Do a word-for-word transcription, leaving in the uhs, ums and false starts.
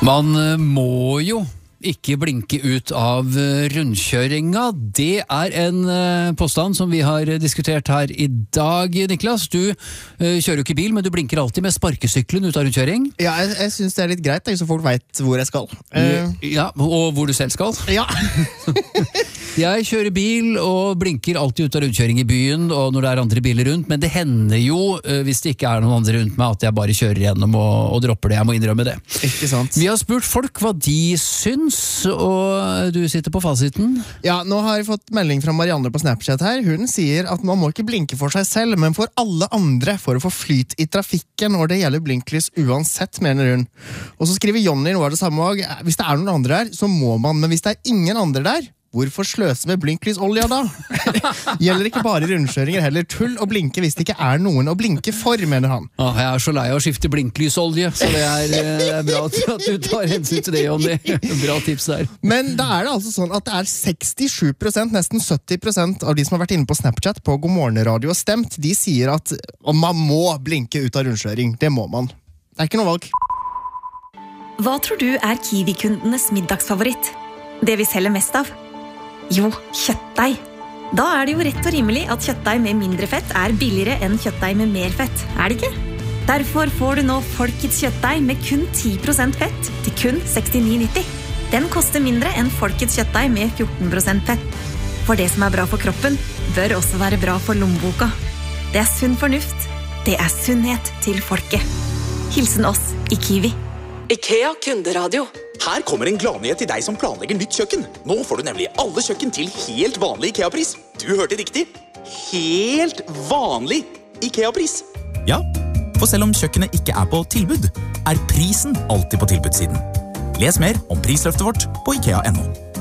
Man må jo ikke blinke ut av rundkjøringa. Det er en påstand som vi har diskutert her i dag. Niklas, du kjører jo ikke bil, men du blinker alltid med sparkesykkelen ut av rundkjøring. Ja, jeg, jeg synes det er litt greit, så folk vet hvor jeg skal. Uh, ja, og hvor du selv skal. Ja. Jeg kjører bil og blinker alltid ut av rundkjøring i byen, og når det er andre biler rundt, men det hender jo, hvis det ikke er noen andre rundt meg, at jeg bare kjører gjennom og, og dropper det. Jeg må innrømme det. Ikke sant. Vi har spurt folk hva de syns, og du sitter på fasiten. Ja, nå har jeg fått melding fra Marianne på Snapchat her. Hun sier at man må ikke blinke for seg selv, men for alle andre, for å få flyt i trafikken, og det gjelder blinklys uansett, mener hun. Og så skriver Jonny noe av det samme også. Hvis det er noen andre der, så må man, men hvis det er ingen andre der, hvorfor sløse med blinklys-olja da? Gjelder ikke bare rundkjøringer, heller tull og blinke hvis det ikke er noen å blinke for, mener han. Ah, jeg er så lei av å skifte blinklysolje, så det er, det er bra at du tar hensyn til det, Jonny. Bra tips der. Men da er det altså sånn at det er sekstisju prosent, nesten sytti prosent av de som har vært inne på Snapchat på God Morgen Radio og stemt, de sier at man må blinke ut av rundkjøring. Det må man. Det er ikke noe valg. Hva tror du er Kiwi-kundenes middagsfavoritt? Det vi selger mest av? Jo, kjøttdeig. Da er det jo rett og rimelig at kjøttdeig med mindre fett er billigere enn kjøttdeig med mer fett, er det ikke? Derfor får du nå Folkets kjøttdeig med kun ti prosent fett til kun sekstini nitti. Den koster mindre enn Folkets kjøttdeig med fjorten prosent fett. For det som er bra for kroppen, bør også være bra for lommeboka. Det er sunn fornuft. Det er sunnhet til folket. Hilsen oss i Kiwi. IKEA kunderadio. Her kommer en gladnyhet til deg som planlegger nytt kjøkken. Nå får du nemlig alle kjøkken til helt vanlig IKEA-pris. Du hørte riktig. Helt vanlig IKEA-pris. Ja, for selv om kjøkkenet ikke er på tilbud, er prisen alltid på tilbudssiden. Les mer om prisløftet vårt på ikea punktum no.